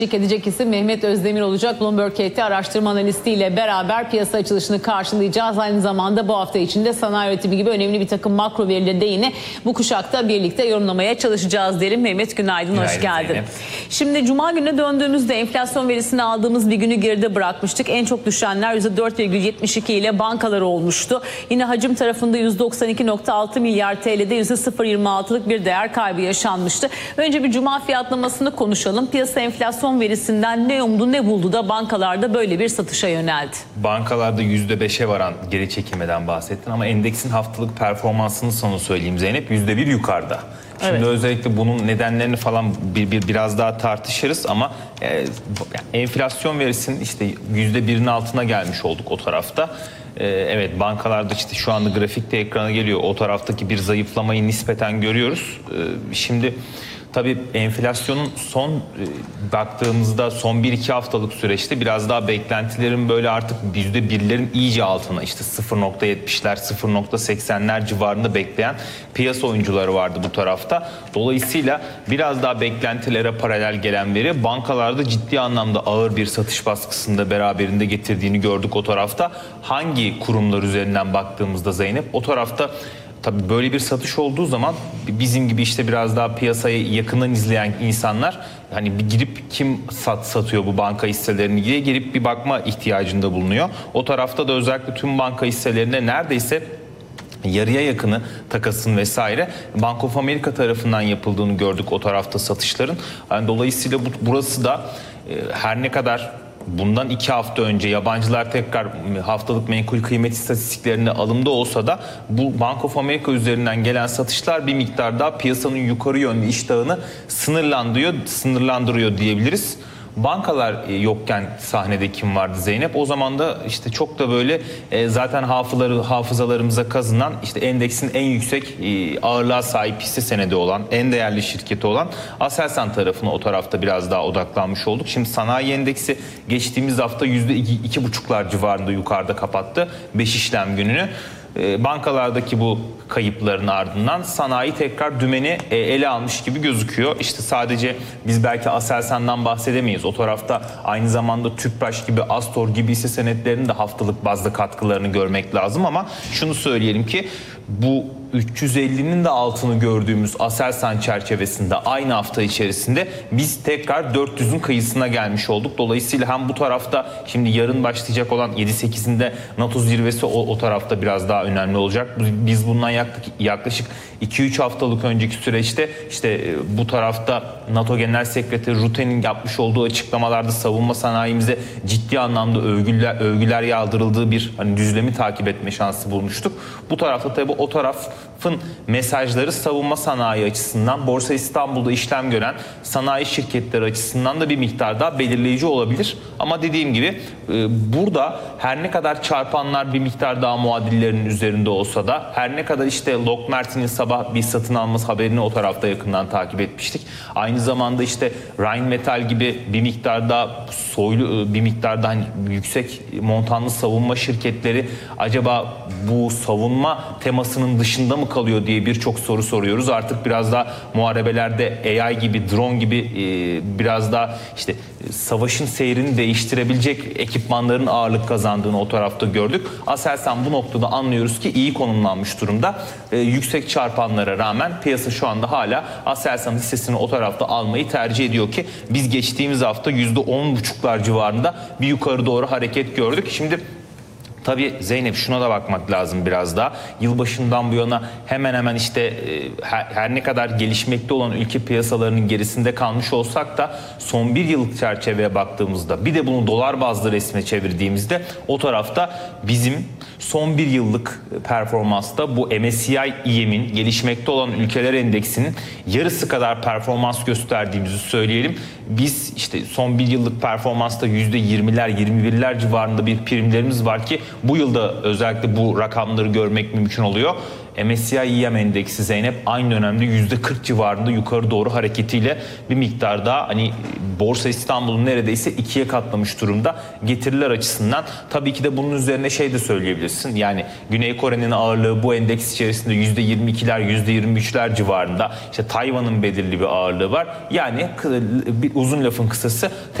Edecek isim Mehmet Özdemir olacak. Bloomberg KT araştırma analistiyle beraber piyasa açılışını karşılayacağız. Aynı zamanda bu hafta içinde sanayi üretimi gibi önemli bir takım makro verileri de yine bu kuşakta birlikte yorumlamaya çalışacağız derim. Mehmet günaydın, hoş geldin. Zeynep. Şimdi Cuma gününe döndüğümüzde enflasyon verisini aldığımız bir günü geride bırakmıştık. En çok düşenler %4,72 ile bankalar olmuştu. Yine hacim tarafında %92,6 milyar TL'de %0,26'lık bir değer kaybı yaşanmıştı. Önce bir Cuma fiyatlamasını konuşalım. Piyasa enflasyon verisinden ne umdu ne buldu da bankalarda böyle bir satışa yöneldi? Bankalarda %5'e varan geri çekilmeden bahsettin ama endeksin haftalık performansını sana söyleyeyim Zeynep, %1 yukarıda. Şimdi evet, özellikle bunun nedenlerini falan biraz daha tartışırız ama enflasyon verisinin işte %1'in altına gelmiş olduk o tarafta. Evet, bankalarda işte şu anda grafikte ekrana geliyor, o taraftaki bir zayıflamayı nispeten görüyoruz. Şimdi tabii enflasyonun baktığımızda son 1-2 haftalık süreçte biraz daha beklentilerin böyle artık %1'lerin iyice altına, işte 0,70'ler 0,80'ler civarında bekleyen piyasa oyuncuları vardı bu tarafta. Dolayısıyla biraz daha beklentilere paralel gelen veri bankalarda ciddi anlamda ağır bir satış baskısında beraberinde getirdiğini gördük o tarafta. Hangi kurumlar üzerinden baktığımızda Zeynep, o tarafta tabii böyle bir satış olduğu zaman bizim gibi işte biraz daha piyasayı yakından izleyen insanlar hani bir girip kim satıyor bu banka hisselerini diye girip bir bakma ihtiyacında bulunuyor. O tarafta da özellikle tüm banka hisselerinde neredeyse yarıya yakını takasın vesaire Bank of America tarafından yapıldığını gördük o tarafta satışların. Yani dolayısıyla burası da her ne kadar bundan 2 hafta önce yabancılar tekrar haftalık menkul kıymet istatistiklerinde alımda olsa da bu Bank of America üzerinden gelen satışlar bir miktar daha piyasanın yukarı yönlü iştahını sınırlandırıyor diyebiliriz. Bankalar yokken sahnede kim vardı Zeynep? O zaman da işte çok da böyle zaten hafızalarımıza kazınan işte endeksin en yüksek ağırlığa sahip hisse senedi olan, en değerli şirketi olan Aselsan tarafına o tarafta biraz daha odaklanmış olduk. Şimdi sanayi endeksi geçtiğimiz hafta %2,5'lar civarında yukarıda kapattı 5 işlem gününü. Bankalardaki bu kayıpların ardından sanayi tekrar dümeni ele almış gibi gözüküyor. İşte sadece biz belki Aselsan'dan bahsedemeyiz. O tarafta aynı zamanda Tüpraş gibi, Astor gibi hisse senetlerinin de haftalık bazda katkılarını görmek lazım ama şunu söyleyelim ki bu 350'nin de altını gördüğümüz Aselsan çerçevesinde aynı hafta içerisinde biz tekrar 400'ün kıyısına gelmiş olduk. Dolayısıyla hem bu tarafta şimdi yarın başlayacak olan 7-8'inde NATO zirvesi o tarafta biraz daha önemli olacak. Biz bundan yaklaşık 2-3 haftalık önceki süreçte işte bu tarafta NATO Genel Sekreteri Rutte'nin yapmış olduğu açıklamalarda savunma sanayimize ciddi anlamda övgüler yağdırıldığı bir düzlemi takip etme şansı bulmuştuk. Bu tarafta tabii o tarafın mesajları savunma sanayi açısından, Borsa İstanbul'da işlem gören sanayi şirketleri açısından da bir miktar daha belirleyici olabilir. Ama dediğim gibi burada her ne kadar çarpanlar bir miktar daha muadillerinin üzerinde olsa da, her ne kadar işte Lockheed Martin'in sabah bir satın alması haberini o tarafta yakından takip etmiştik. Aynı zamanda işte Rheinmetall gibi bir miktar daha soylu, bir miktar daha yüksek montanlı savunma şirketleri acaba bu savunma temasının dışında mı kalıyor diye birçok soru soruyoruz. Artık biraz daha muharebelerde AI gibi, drone gibi biraz daha işte savaşın seyrini değiştirebilecek ekipmanların ağırlık kazandığını o tarafta gördük. Aselsan bu noktada anlıyoruz ki iyi konumlanmış durumda. Yüksek çarpanlara rağmen piyasa şu anda hala Aselsan hissesini o tarafta almayı tercih ediyor ki biz geçtiğimiz hafta %10,5'lar civarında bir yukarı doğru hareket gördük. Şimdi tabii Zeynep, şuna da bakmak lazım biraz daha. Yılbaşından bu yana hemen hemen işte her ne kadar gelişmekte olan ülke piyasalarının gerisinde kalmış olsak da son bir yıllık çerçeveye baktığımızda, bir de bunu dolar bazlı resme çevirdiğimizde o tarafta bizim son bir yıllık performansta bu MSCI EM'in gelişmekte olan ülkeler endeksinin yarısı kadar performans gösterdiğimizi söyleyelim. Biz işte son bir yıllık performansta %20'ler 21'ler civarında bir primlerimiz var ki bu yılda özellikle bu rakamları görmek mümkün oluyor. MSCI EM endeksi Zeynep aynı dönemde %40 civarında yukarı doğru hareketiyle bir miktar daha hani Borsa İstanbul'un neredeyse ikiye katlamış durumda getiriler açısından. Tabii ki de bunun üzerine şey de söyleyebilirsin. Yani Güney Kore'nin ağırlığı bu endeks içerisinde %22'ler, %23'ler civarında. İşte Tayvan'ın belirli bir ağırlığı var. Yani bir uzun lafın kısası